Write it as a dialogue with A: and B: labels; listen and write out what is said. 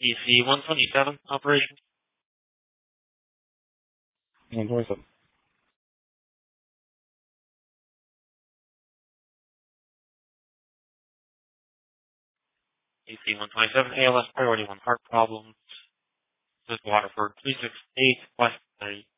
A: EC-127 operation.
B: 127.
A: EC-127 ALS priority 1 heart problems. This is Waterford 368 West 30.